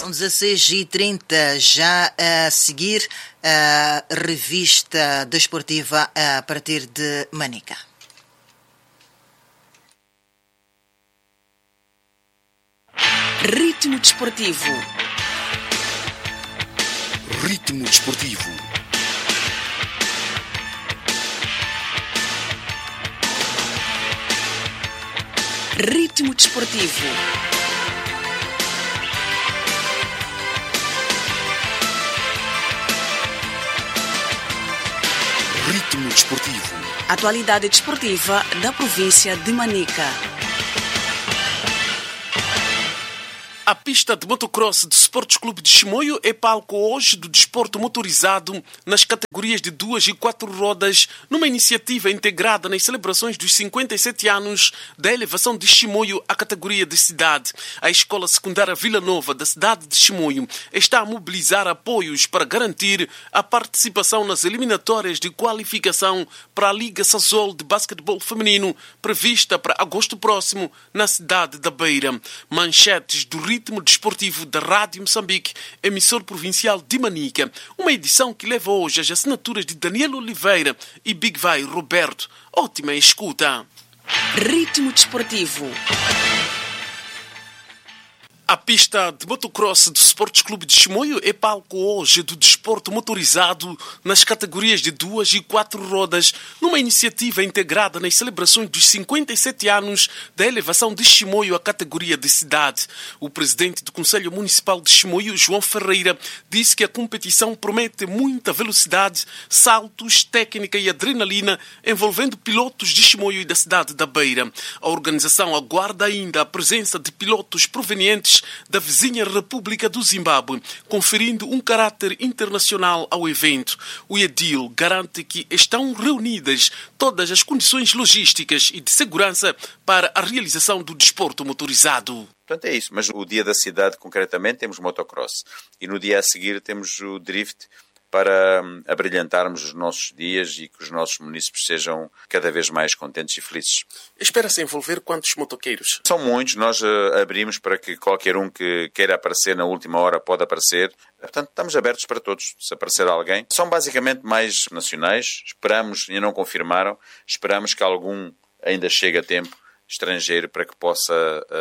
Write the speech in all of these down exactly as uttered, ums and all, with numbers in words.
São dezasseis e trinta, já a seguir a revista desportiva a partir de Manica. Ritmo desportivo. Ritmo desportivo. Ritmo desportivo. Ritmo desportivo. Atualidade desportiva da província de Manica. A pista de motocross do Sports Clube de Chimoio é palco hoje do desporto motorizado nas categorias de duas e quatro rodas, numa iniciativa integrada nas celebrações dos cinquenta e sete anos da elevação de Chimoio à categoria de cidade. A Escola Secundária Vila Nova da cidade de Chimoio está a mobilizar apoios para garantir a participação nas eliminatórias de qualificação para a Liga Sazol de Basquetebol Feminino, prevista para agosto próximo na cidade da Beira. Manchetes do Ritmo desportivo da Rádio Moçambique, emissor provincial de Manica. Uma edição que leva hoje as assinaturas de Daniel Oliveira e Big Vai Roberto. Ótima escuta. Ritmo desportivo. A pista de motocross do Sports Clube de Chimoio é palco hoje do desporto motorizado nas categorias de duas e quatro rodas, numa iniciativa integrada nas celebrações dos cinquenta e sete anos da elevação de Chimoio à categoria de cidade. O presidente do Conselho Municipal de Chimoio, João Ferreira, disse que a competição promete muita velocidade, saltos, técnica e adrenalina, envolvendo pilotos de Chimoio e da cidade da Beira. A organização aguarda ainda a presença de pilotos provenientes da vizinha República do Zimbábue, conferindo um caráter internacional ao evento. O edil garante que estão reunidas todas as condições logísticas e de segurança para a realização do desporto motorizado. Portanto, é isso. Mas o dia da cidade, concretamente, temos motocross. E no dia a seguir temos o drift, para abrilhantarmos os nossos dias e que os nossos munícipes sejam cada vez mais contentes e felizes. Espera-se envolver quantos motoqueiros? São muitos, nós uh, abrimos para que qualquer um que queira aparecer na última hora pode aparecer. Portanto, estamos abertos para todos, se aparecer alguém. São basicamente mais nacionais, esperamos, ainda não confirmaram, esperamos que algum ainda chegue a tempo estrangeiro para que possa,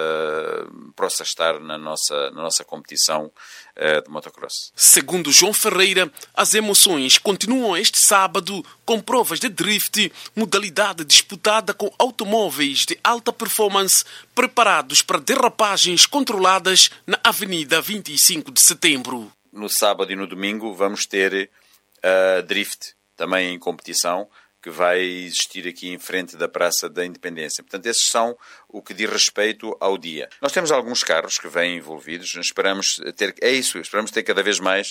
uh, possa estar na nossa, na nossa competição uh, de motocross. Segundo João Ferreira, as emoções continuam este sábado com provas de drift, modalidade disputada com automóveis de alta performance preparados para derrapagens controladas na Avenida vinte e cinco de Setembro. No sábado e no domingo vamos ter uh, drift também em competição, que vai existir aqui em frente da Praça da Independência. Portanto, esses são o que diz respeito ao dia. Nós temos alguns carros que vêm envolvidos, esperamos ter, é isso, esperamos ter cada vez mais,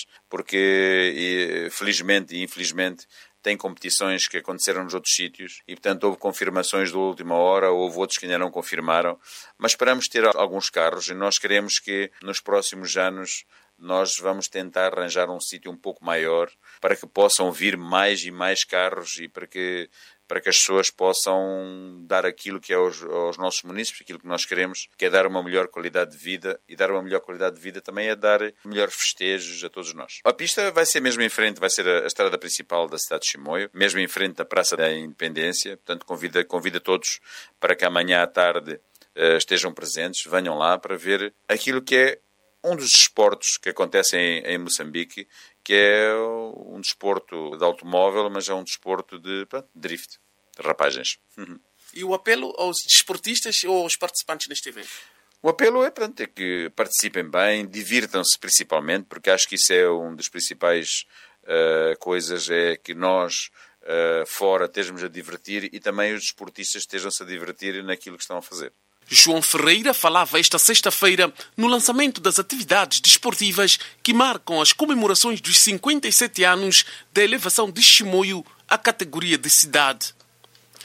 porque felizmente e infelizmente tem competições que aconteceram nos outros sítios e, portanto, houve confirmações da última hora, houve outros que ainda não confirmaram, mas esperamos ter alguns carros e nós queremos que nos próximos anos nós vamos tentar arranjar um sítio um pouco maior para que possam vir mais e mais carros e para que, para que as pessoas possam dar aquilo que é aos, aos nossos munícipes, aquilo que nós queremos, que é dar uma melhor qualidade de vida, e dar uma melhor qualidade de vida também é dar melhores festejos a todos nós. A pista vai ser mesmo em frente, vai ser a, a estrada principal da cidade de Chimoio, mesmo em frente da Praça da Independência, portanto convida, convida todos para que amanhã à tarde uh, estejam presentes, venham lá para ver aquilo que é um dos desportos que acontecem em, em Moçambique, que é um desporto de automóvel, mas é um desporto de pronto, drift, de rapagens. E o apelo aos desportistas ou aos participantes neste evento? O apelo é, pronto, é que participem bem, divirtam-se principalmente, porque acho que isso é um dos principais uh, coisas, é que nós uh, fora estejamos a divertir e também os desportistas estejam-se a divertir naquilo que estão a fazer. João Ferreira falava esta sexta-feira no lançamento das atividades desportivas que marcam as comemorações dos cinquenta e sete anos da elevação de Chimoio à categoria de cidade.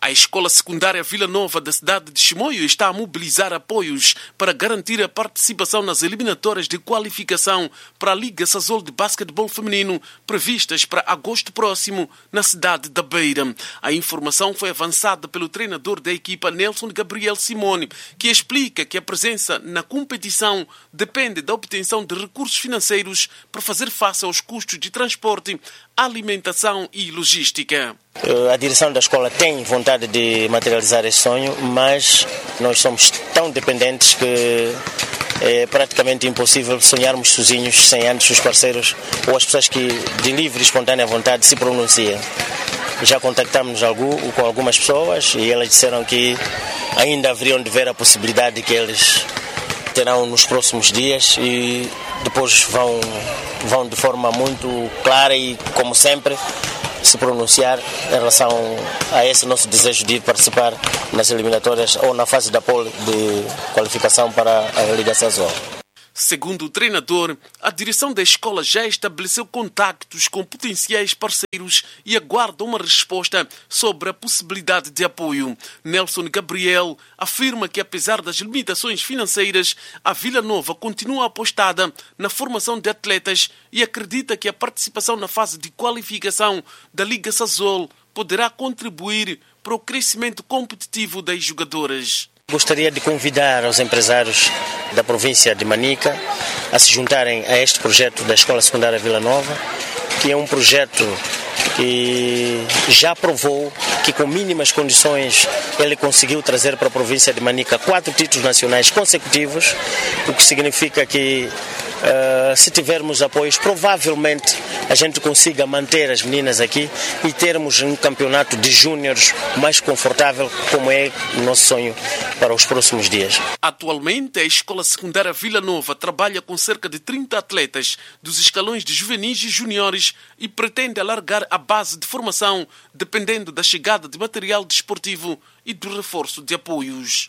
A Escola Secundária Vila Nova da cidade de Chimoio está a mobilizar apoios para garantir a participação nas eliminatórias de qualificação para a Liga Sazol de Basquetebol Feminino previstas para agosto próximo na cidade da Beira. A informação foi avançada pelo treinador da equipa Nelson Gabriel Simone, que explica que a presença na competição depende da obtenção de recursos financeiros para fazer face aos custos de transporte, alimentação e logística. A direção da escola tem vontade de materializar esse sonho, mas nós somos tão dependentes que é praticamente impossível sonharmos sozinhos sem antes os parceiros ou as pessoas que de livre e espontânea vontade se pronunciam. Já contactamos com algumas pessoas e elas disseram que ainda haveriam de ver a possibilidade que eles terão nos próximos dias e depois vão, vão de forma muito clara e, como sempre, se pronunciar em relação a esse nosso desejo de ir participar nas eliminatórias ou na fase da pole de qualificação para a Liga Sazol. Segundo o treinador, a direção da escola já estabeleceu contactos com potenciais parceiros e aguarda uma resposta sobre a possibilidade de apoio. Nelson Gabriel afirma que, apesar das limitações financeiras, a Vila Nova continua apostada na formação de atletas e acredita que a participação na fase de qualificação da Liga Sazol poderá contribuir para o crescimento competitivo das jogadoras. Gostaria de convidar os empresários da província de Manica a se juntarem a este projeto da Escola Secundária Vila Nova, que é um projeto que já provou que com mínimas condições ele conseguiu trazer para a província de Manica quatro títulos nacionais consecutivos, o que significa que Uh, se tivermos apoios, provavelmente a gente consiga manter as meninas aqui e termos um campeonato de júniores mais confortável, como é o nosso sonho para os próximos dias. Atualmente, a Escola Secundária Vila Nova trabalha com cerca de trinta atletas dos escalões de juvenis e juniores e pretende alargar a base de formação, dependendo da chegada de material desportivo e do reforço de apoios.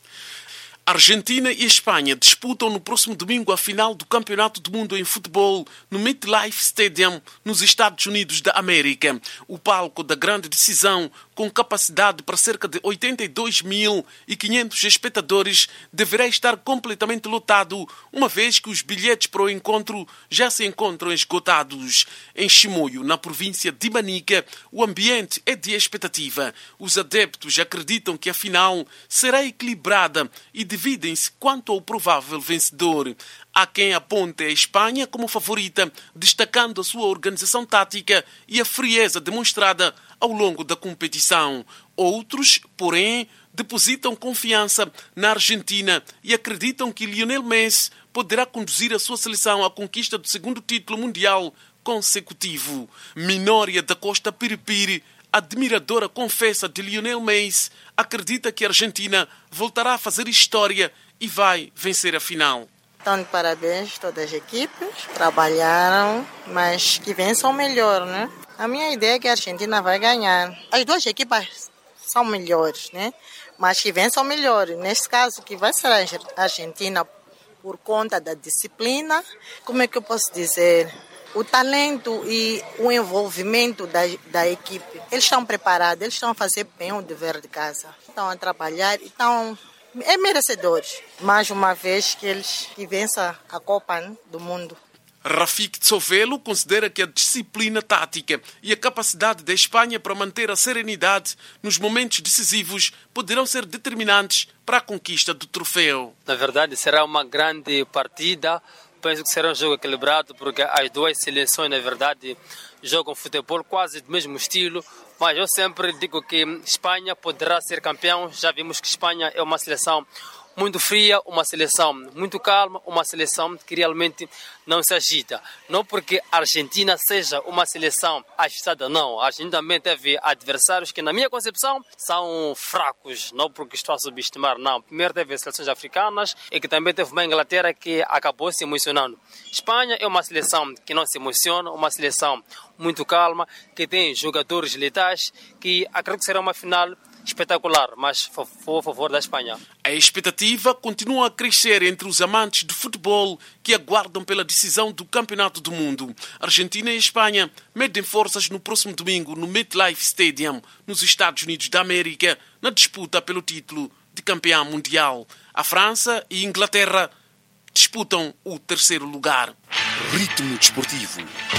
Argentina e Espanha disputam no próximo domingo a final do Campeonato do Mundo em Futebol no MetLife Stadium, nos Estados Unidos da América. O palco da grande decisão, com capacidade para cerca de oitenta e dois mil e quinhentos espectadores, deverá estar completamente lotado, uma vez que os bilhetes para o encontro já se encontram esgotados. Em Chimoio, na província de Manica, o ambiente é de expectativa. Os adeptos acreditam que a final será equilibrada e dividem-se quanto ao provável vencedor. Há quem aponte a Espanha como favorita, destacando a sua organização tática e a frieza demonstrada ao longo da competição. Outros, porém, depositam confiança na Argentina e acreditam que Lionel Messi poderá conduzir a sua seleção à conquista do segundo título mundial consecutivo. Minória da Costa Piripiri, admiradora confessa de Lionel Messi, acredita que a Argentina voltará a fazer história e vai vencer a final. Então, de parabéns a todas as equipes, trabalharam, mas que vençam melhor, né? A minha ideia é que a Argentina vai ganhar. As duas equipas são melhores, né? Mas que vençam melhor. Neste caso, que vai ser a Argentina por conta da disciplina. Como é que eu posso dizer? O talento e o envolvimento da, da equipe. Eles estão preparados, eles estão a fazer bem o dever de casa. Estão a trabalhar e estão... É merecedores. Mais uma vez que eles que vençam a Copa, né, do Mundo. Rafik Tsovelo considera que a disciplina tática e a capacidade da Espanha para manter a serenidade nos momentos decisivos poderão ser determinantes para a conquista do troféu. Na verdade, será uma grande partida. Penso que será um jogo equilibrado, porque as duas seleções, na verdade, jogam futebol quase do mesmo estilo. Mas eu sempre digo que Espanha poderá ser campeão. Já vimos que Espanha é uma seleção muito fria, uma seleção muito calma, uma seleção que realmente não se agita. Não porque a Argentina seja uma seleção agitada, não. A Argentina também teve adversários que, na minha concepção, são fracos. Não porque estou a subestimar, não. Primeiro teve seleções africanas e que também teve uma Inglaterra que acabou se emocionando. Espanha é uma seleção que não se emociona, uma seleção muito calma, que tem jogadores letais, que acredito que será uma final espetacular, mas foi a favor da Espanha. A expectativa continua a crescer entre os amantes de futebol que aguardam pela decisão do Campeonato do Mundo. Argentina e Espanha medem forças no próximo domingo no MetLife Stadium, nos Estados Unidos da América, na disputa pelo título de campeão mundial. A França e Inglaterra disputam o terceiro lugar. Ritmo desportivo.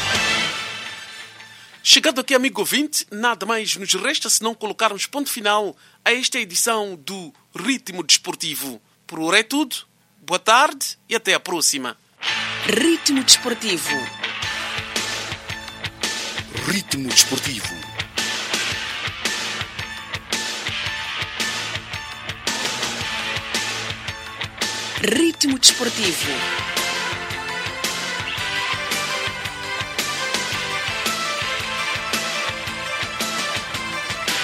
Chegado aqui, amigo ouvinte, nada mais nos resta senão colocarmos ponto final a esta edição do Ritmo Desportivo. Por hora é tudo. Boa tarde e até a próxima. Ritmo Desportivo. Ritmo desportivo. Ritmo Desportivo.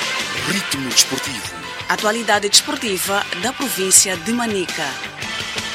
Ritmo desportivo. Atualidade desportiva da província de Manica.